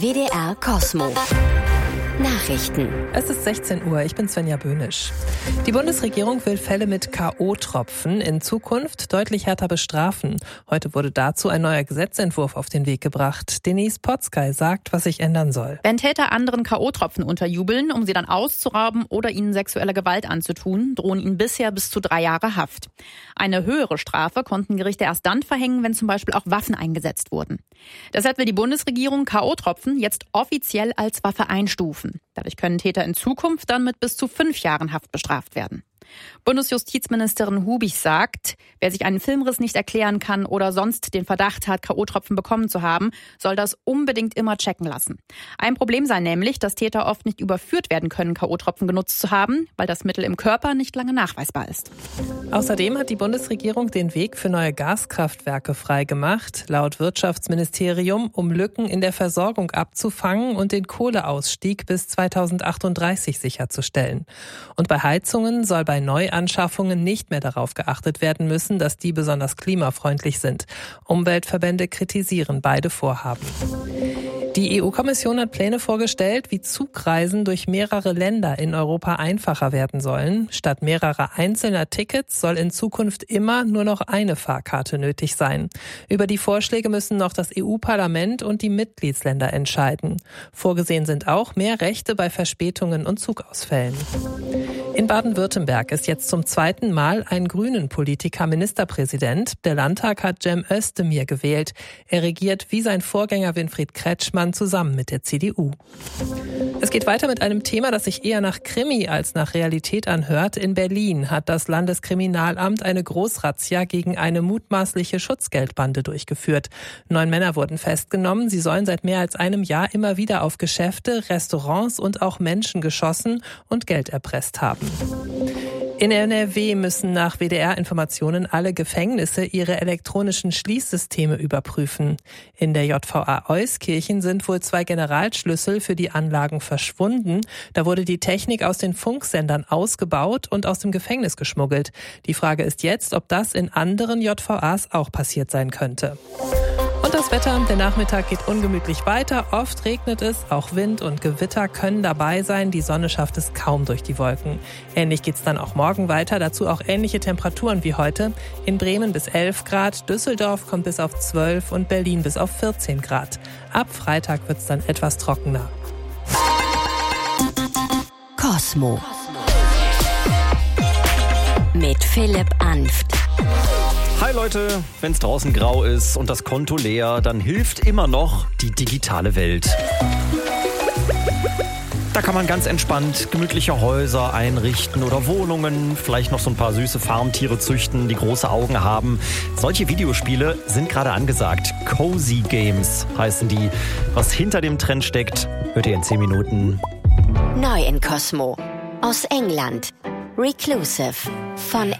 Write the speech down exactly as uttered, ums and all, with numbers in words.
W D R Kosmo. Nachrichten. Es ist sechzehn Uhr, ich bin Svenja Böhnisch. Die Bundesregierung will Fälle mit K O-Tropfen in Zukunft deutlich härter bestrafen. Heute wurde dazu ein neuer Gesetzentwurf auf den Weg gebracht. Denise Potzkei sagt, was sich ändern soll. Wenn Täter anderen K O-Tropfen unterjubeln, um sie dann auszurauben oder ihnen sexuelle Gewalt anzutun, drohen ihnen bisher bis zu drei Jahre Haft. Eine höhere Strafe konnten Gerichte erst dann verhängen, wenn zum Beispiel auch Waffen eingesetzt wurden. Deshalb will die Bundesregierung K O-Tropfen jetzt offiziell als Waffe einstufen. Dadurch können Täter in Zukunft dann mit bis zu fünf Jahren Haft bestraft werden. Bundesjustizministerin Hubich sagt, wer sich einen Filmriss nicht erklären kann oder sonst den Verdacht hat, K O-Tropfen bekommen zu haben, soll das unbedingt immer checken lassen. Ein Problem sei nämlich, dass Täter oft nicht überführt werden können, K O-Tropfen genutzt zu haben, weil das Mittel im Körper nicht lange nachweisbar ist. Außerdem hat die Bundesregierung den Weg für neue Gaskraftwerke freigemacht, laut Wirtschaftsministerium, um Lücken in der Versorgung abzufangen und den Kohleausstieg bis zweitausendachtunddreißig sicherzustellen. Und bei Heizungen soll bei Neuanschaffungen nicht mehr darauf geachtet werden müssen, dass die besonders klimafreundlich sind. Umweltverbände kritisieren beide Vorhaben. Die E U-Kommission hat Pläne vorgestellt, wie Zugreisen durch mehrere Länder in Europa einfacher werden sollen. Statt mehrerer einzelner Tickets soll in Zukunft immer nur noch eine Fahrkarte nötig sein. Über die Vorschläge müssen noch das E U-Parlament und die Mitgliedsländer entscheiden. Vorgesehen sind auch mehr Rechte bei Verspätungen und Zugausfällen. In Baden-Württemberg ist jetzt zum zweiten Mal ein Grünen-Politiker Ministerpräsident. Der Landtag hat Cem Özdemir gewählt. Er regiert wie sein Vorgänger Winfried Kretschmann zusammen mit der C D U. Es geht weiter mit einem Thema, das sich eher nach Krimi als nach Realität anhört. In Berlin hat das Landeskriminalamt eine Großrazzia gegen eine mutmaßliche Schutzgeldbande durchgeführt. Neun Männer wurden festgenommen. Sie sollen seit mehr als einem Jahr immer wieder auf Geschäfte, Restaurants und auch Menschen geschossen und Geld erpresst haben. In N R W müssen nach W D R-Informationen alle Gefängnisse ihre elektronischen Schließsysteme überprüfen. In der J V A Euskirchen sind wohl zwei Generalschlüssel für die Anlagen verschwunden. Da wurde die Technik aus den Funksendern ausgebaut und aus dem Gefängnis geschmuggelt. Die Frage ist jetzt, ob das in anderen J V As auch passiert sein könnte. Und das Wetter, der Nachmittag geht ungemütlich weiter. Oft regnet es, auch Wind und Gewitter können dabei sein. Die Sonne schafft es kaum durch die Wolken. Ähnlich geht's dann auch morgen weiter. Dazu auch ähnliche Temperaturen wie heute. In Bremen bis elf Grad, Düsseldorf kommt bis auf zwölf und Berlin bis auf vierzehn Grad. Ab Freitag wird's dann etwas trockener. Kosmo. Mit Philipp Anft. Hi Leute, wenn's draußen grau ist und das Konto leer, dann hilft immer noch die digitale Welt. Da kann man ganz entspannt gemütliche Häuser einrichten oder Wohnungen, vielleicht noch so ein paar süße Farmtiere züchten, die große Augen haben. Solche Videospiele sind gerade angesagt. Cozy Games heißen die. Was hinter dem Trend steckt, hört ihr in zehn Minuten. Neu in Kosmo. Aus England. Reclusive von